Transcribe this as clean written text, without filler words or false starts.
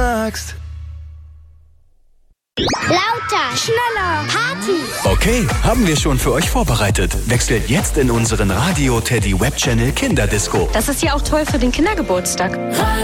magst. Lauter, schneller, Party. Okay, haben wir schon für euch vorbereitet. Wechselt jetzt in unseren Radio Teddy Web Channel Kinderdisco. Das ist ja auch toll für den Kindergeburtstag.